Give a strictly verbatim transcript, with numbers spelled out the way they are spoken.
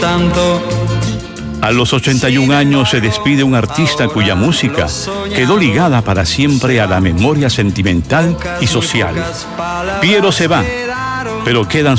tanto. A los ochenta y un años se despide un artista cuya música quedó ligada para siempre a la memoria sentimental y social. Piero se va, pero quedan